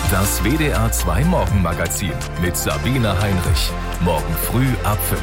Das WDR 2 Morgenmagazin mit Sabine Heinrich. Morgen früh ab 5.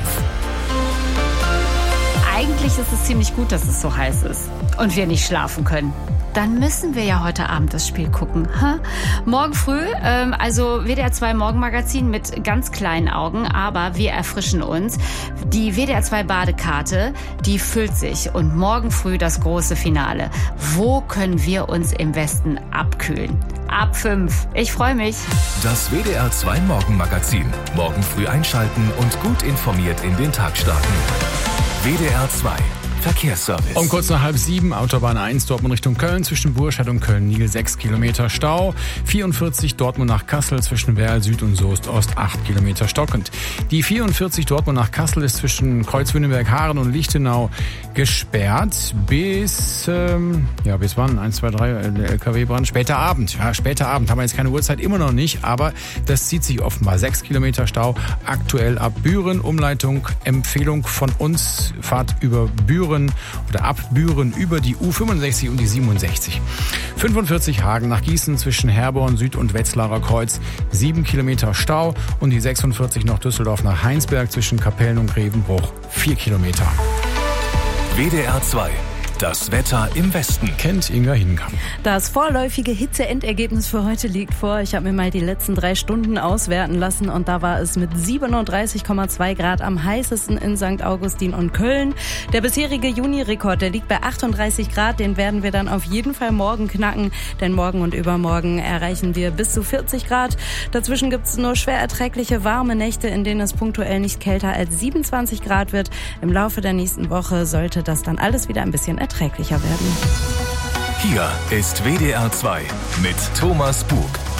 Eigentlich ist es ziemlich gut, dass es so heiß ist und wir nicht schlafen können. Dann müssen wir ja heute Abend das Spiel gucken. Morgen früh, also WDR 2 Morgenmagazin mit ganz kleinen Augen, aber wir erfrischen uns. Die WDR 2 Badekarte, die füllt sich und morgen früh das große Finale. Wo können wir uns im Westen abkühlen? Ab 5. Ich freue mich. Das WDR 2 Morgenmagazin. Morgen früh einschalten und gut informiert in den Tag starten. WDR 2 Verkehrsservice. Um kurz nach 6:30, Autobahn 1 Dortmund Richtung Köln, zwischen Burscheid und Köln-Niel 6 Kilometer Stau. 44 Dortmund nach Kassel, zwischen Werl Süd und Soest Ost 8 Kilometer stockend. Die 44 Dortmund nach Kassel ist zwischen Kreuzwünnenberg-Haaren und Lichtenau gesperrt bis wann? 1, 2, 3, LKW-Brand. Später Abend, haben wir jetzt keine Uhrzeit, immer noch nicht, aber das zieht sich offenbar. 6 Kilometer Stau, aktuell ab Büren, Umleitung, Empfehlung von uns, Fahrt über Büren oder ab Büren über die U65 und die 67. 45 Hagen nach Gießen zwischen Herborn Süd und Wetzlarer Kreuz 7 Kilometer Stau und die 46 nach Düsseldorf nach Heinsberg zwischen Kapellen und Grevenbruch 4 Kilometer. WDR 2. Das Wetter im Westen. Kennt Inga Hinkamp. Das vorläufige Hitze-Endergebnis für heute liegt vor. Ich habe mir mal die letzten 3 Stunden auswerten lassen und da war es mit 37,2 Grad am heißesten in St. Augustin und Köln. Der bisherige Juni-Rekord, der liegt bei 38 Grad. Den werden wir dann auf jeden Fall morgen knacken, denn morgen und übermorgen erreichen wir bis zu 40 Grad. Dazwischen gibt es nur schwer erträgliche warme Nächte, in denen es punktuell nicht kälter als 27 Grad wird. Im Laufe der nächsten Woche sollte das dann alles wieder ein bisschen erträglicher werden. Hier ist WDR 2 mit Thomas Bug.